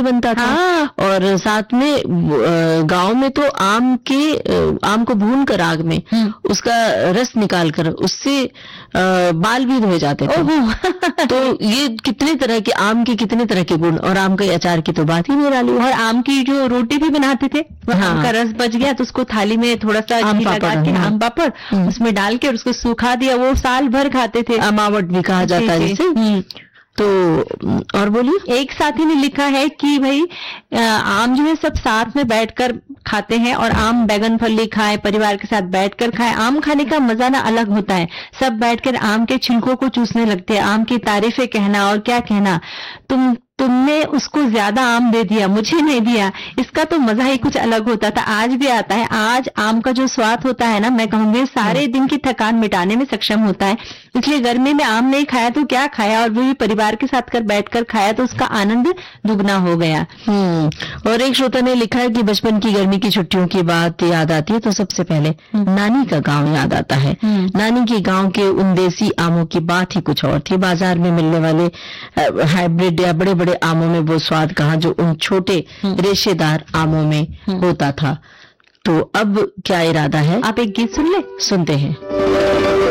बनता था। और साथ में गांव में तो आम को भून कर आग में उसका रस निकाल कर उससे बाल भी धोए जाते थे। तो ये कितने तरह के गुण, और आम के अचार की तो बात ही नहीं डाली। और आम की जो रोटी भी बनाते थे, आम का रस बच गया तो उसको थाली में थोड़ा सा घी लगा के आम पापड़ उसमें डाल के और उसको सुखा दिया, वो साल भर खाते थे। अमावट भी कहा जाता है जिसे। तो और बोलिए। एक साथी ने लिखा है कि भाई आम जो है सब साथ में बैठकर खाते हैं, और आम बैगन फली खाए, परिवार के साथ बैठकर खाए। आम खाने का मजा ना अलग होता है। सब बैठकर आम के छिलकों को चूसने लगते हैं, आम की तारीफें कहना, और क्या कहना, तुमने उसको ज्यादा आम दे दिया, मुझे नहीं दिया। इसका तो मजा ही कुछ अलग होता था, आज भी आता है। आज आम का जो स्वाद होता है ना, मैं कहूंगी सारे दिन की थकान मिटाने में सक्षम होता है। इसलिए गर्मी में आम नहीं खाया तो क्या खाया, और वो भी परिवार के साथ बैठकर खाया तो उसका आनंद दुगना हो गया। और एक श्रोता ने लिखा है कि बचपन की गर्मी की छुट्टियों की बात याद आती है तो सबसे पहले नानी का गांव याद आता है। नानी के गांव के उन देसी आमों की बात ही कुछ और थी। बाजार में मिलने वाले हाइब्रिड या बड़े बड़े आमों में वो स्वाद कहाँ जो उन छोटे रेशेदार आमों में होता था। तो अब क्या इरादा है, आप एक गीत सुन ले। सुनते हैं।